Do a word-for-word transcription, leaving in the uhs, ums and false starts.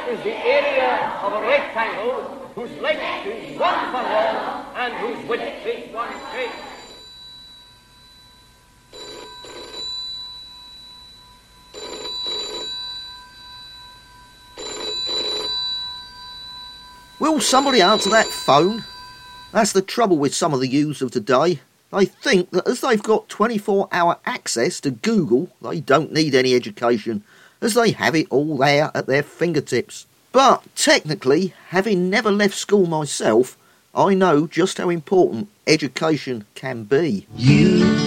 is the area of a rectangle whose length is one furlong and whose width is one cubit. Will somebody answer that phone? That's the trouble with some of the youths of today. They think that as they've got twenty-four hour access to Google, they don't need any education, as they have it all there at their fingertips. But technically, having never left school myself, I know just how important education can be. You